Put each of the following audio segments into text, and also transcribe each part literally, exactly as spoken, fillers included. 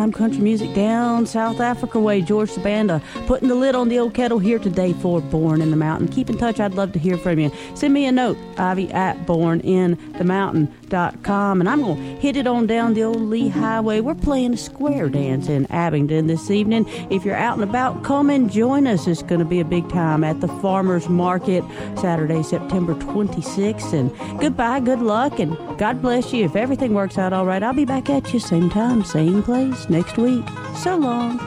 time country music down South Africa way. George Sabanda putting the lid on the old kettle here today for Born in the Mountain. Keep in touch. I'd love to hear from you. Send me a note, Ivy at born in the mountain dot com. And I'm going to hit it on down the old Lee Highway. We're playing a square dance in Abingdon this evening. If you're out and about, come and join us. It's going to be a big time at the Farmers Market Saturday, September twenty-sixth. And goodbye, good luck, and God bless you. If everything works out all right, I'll be back at you same time, same place next week. So long.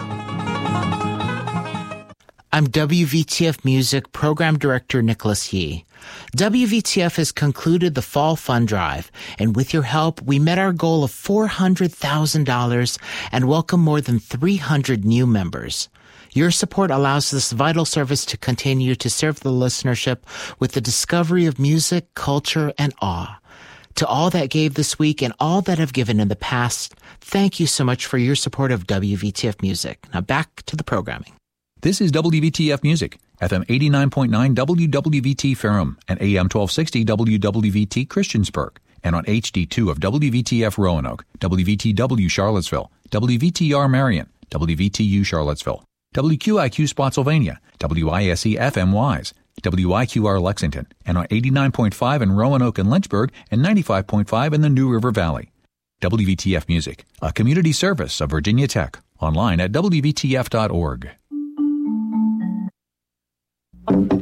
I'm W V T F Music Program Director Nicholas Yee. W V T F has concluded the Fall Fund Drive, and with your help, we met our goal of four hundred thousand dollars and welcome more than three hundred new members. Your support allows this vital service to continue to serve the listenership with the discovery of music, culture, and awe. To all that gave this week and all that have given in the past, thank you so much for your support of W V T F Music. Now back to the programming. This is W V T F Music, F M eighty-nine point nine W W V T Ferrum and A M twelve sixty W W V T Christiansburg, and on H D two of W V T F Roanoke, W V T W Charlottesville, W V T R Marion, W V T U Charlottesville, W Q I Q Spotsylvania, W I S E F M Wise, W I Q R Lexington, and on eighty-nine point five in Roanoke and Lynchburg, and ninety-five point five in the New River Valley. W V T F Music, a community service of Virginia Tech, online at W V T F dot org.